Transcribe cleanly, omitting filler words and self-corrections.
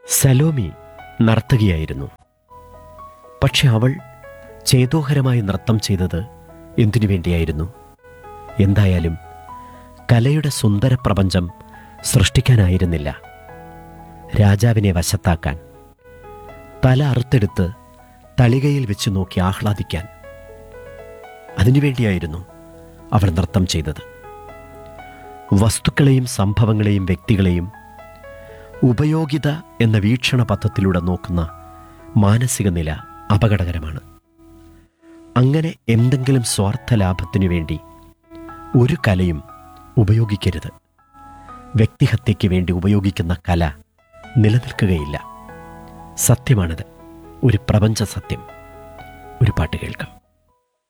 സലോമി നർത്തകിയായിരുന്നു. പക്ഷെ അവൾ ചേതോഹരമായി നൃത്തം ചെയ്തത് എന്തിനു വേണ്ടിയായിരുന്നു? എന്തായാലും കലയുടെ സുന്ദര പ്രപഞ്ചം സൃഷ്ടിക്കാനായിരുന്നില്ല, രാജാവിനെ വശത്താക്കാൻ, തല അറുത്തെടുത്ത് തളികയിൽ വെച്ച് നോക്കി ആഹ്ലാദിക്കാൻ. അതിനുവേണ്ടിയായിരുന്നു അവൾ നൃത്തം ചെയ്തത്. വസ്തുക്കളെയും സംഭവങ്ങളെയും വ്യക്തികളെയും ഉപയോഗിത എന്ന വീക്ഷണ പഥത്തിലൂടെ നോക്കുന്ന മാനസിക നില അപകടകരമാണ്. അങ്ങനെ എന്തെങ്കിലും സ്വാർത്ഥ ലാഭത്തിനു വേണ്ടി ഒരു കലയും ഉപയോഗിക്കരുത്. വ്യക്തിഹത്യയ്ക്ക് വേണ്ടി ഉപയോഗിക്കുന്ന കല നിലനിൽക്കുകയില്ല. സത്യമാണിത്, ഒരു പ്രപഞ്ച സത്യം. ഒരു പാട്ട് കേൾക്കാം.